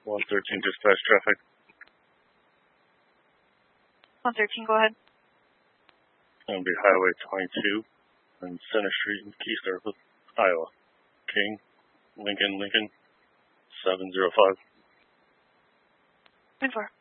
113 dispatch traffic. 113, go ahead. It's going to be Highway 22 and Center Street in Key Circle, Iowa. King, Lincoln, 705. 24.